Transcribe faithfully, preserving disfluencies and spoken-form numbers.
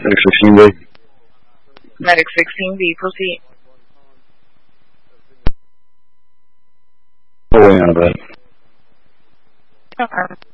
Medic sixteen B. Medic sixteen B, proceed. Oh, wait on a bit. Okay.